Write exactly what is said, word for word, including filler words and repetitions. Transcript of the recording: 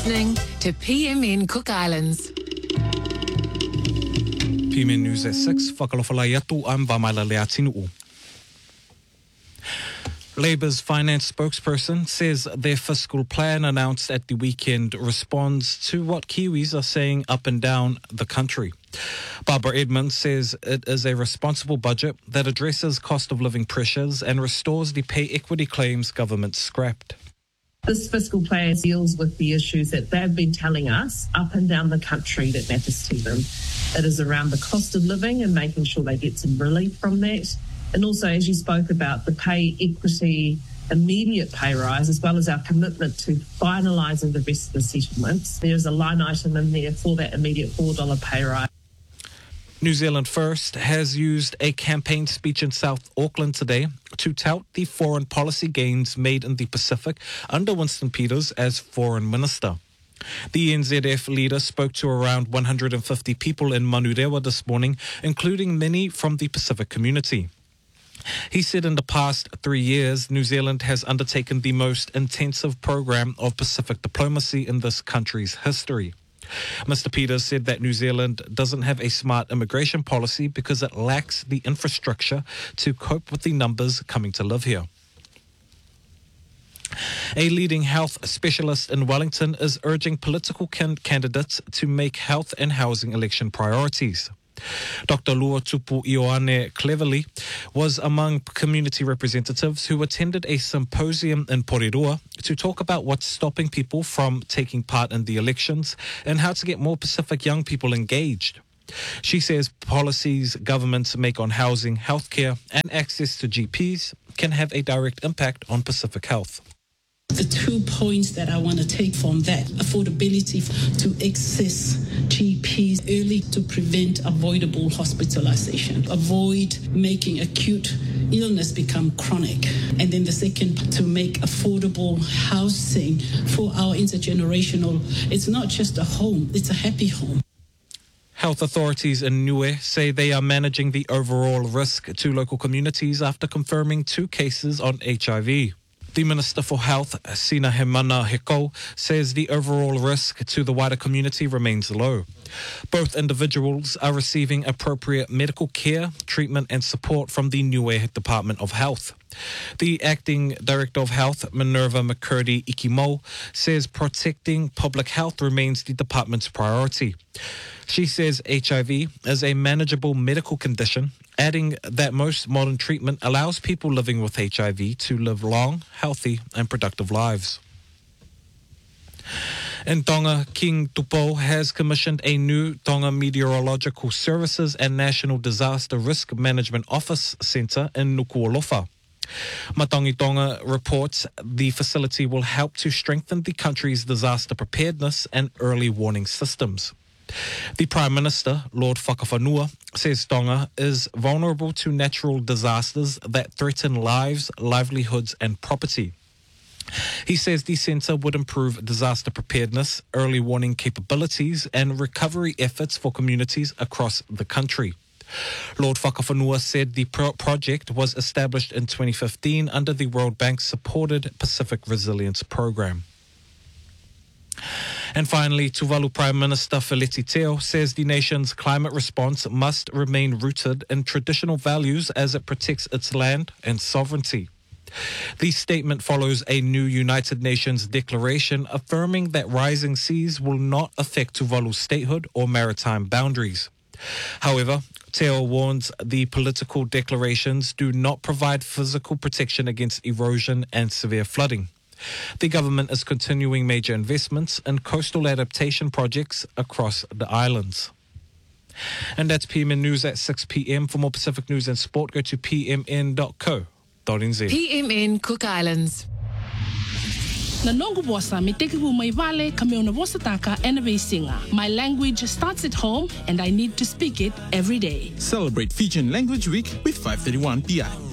listening to P M N Cook Islands. P M N News at six, whakalawhalai atu, I'm Vamaila Leatinu'u. Labour's finance spokesperson says their fiscal plan announced at the weekend responds to what Kiwis are saying up and down the country. Barbara Edmonds says it is a responsible budget that addresses cost of living pressures and restores the pay equity claims government scrapped. This fiscal plan deals with the issues that they've been telling us up and down the country that matters to them. It is around the cost of living and making sure they get some relief from that. And also, as you spoke about, the pay equity immediate pay rise, as well as our commitment to finalising the rest of the settlements. There's a line item in there for that immediate four dollars pay rise. New Zealand First has used a campaign speech in South Auckland today to tout the foreign policy gains made in the Pacific under Winston Peters as Foreign Minister. The E N Z F leader spoke to around one hundred fifty people in Manurewa this morning, including many from the Pacific community. He said in the past three years, New Zealand has undertaken the most intensive program of Pacific diplomacy in this country's history. Mister Peters said that New Zealand doesn't have a smart immigration policy because it lacks the infrastructure to cope with the numbers coming to live here. A leading health specialist in Wellington is urging political can- candidates to make health and housing election priorities. Doctor Luatupu Ioane Cleverly was among community representatives who attended a symposium in Porirua to talk about what's stopping people from taking part in the elections and how to get more Pacific young people engaged. She says policies governments make on housing, healthcare and access to G Ps can have a direct impact on Pacific health. The two points that I want to take from that, affordability to access G Ps early to prevent avoidable hospitalization, avoid making acute illness become chronic. And then the second, to make affordable housing for our intergenerational. It's not just a home, it's a happy home. Health authorities in Niue say they are managing the overall risk to local communities after confirming two cases on H I V. The Minister for Health, Sina Hemana Heko, says the overall risk to the wider community remains low. Both individuals are receiving appropriate medical care, treatment and support from the Niue Department of Health. The Acting Director of Health, Minerva McCurdy Ikimo, says protecting public health remains the department's priority. She says H I V is a manageable medical condition, adding that most modern treatment allows people living with H I V to live long, healthy and productive lives. In Tonga, King Tupou has commissioned a new Tonga Meteorological Services and National Disaster Risk Management Office Centre in Nuku'alofa. Matangi Tonga reports the facility will help to strengthen the country's disaster preparedness and early warning systems. The Prime Minister, Lord Whakawhanua, says Tonga is vulnerable to natural disasters that threaten lives, livelihoods and property. He says the centre would improve disaster preparedness, early warning capabilities and recovery efforts for communities across the country. Lord Whakawhanua said the pro- project was established in twenty fifteen under the World Bank-supported Pacific Resilience Programme. And finally, Tuvalu Prime Minister Feleti Teo says the nation's climate response must remain rooted in traditional values as it protects its land and sovereignty. The statement follows a new United Nations declaration affirming that rising seas will not affect Tuvalu's statehood or maritime boundaries. However, Teo warns the political declarations do not provide physical protection against erosion and severe flooding. The government is continuing major investments in coastal adaptation projects across the islands. And that's P M N News at six p.m. For more Pacific news and sport, go to p m n dot co dot n z. P M N Cook Islands. Na nongo bosa me teki hu mai vale ka me ona bosa taka ena singa. My language starts at home and I need to speak it every day. Celebrate Fijian Language Week with five thirty-one P I.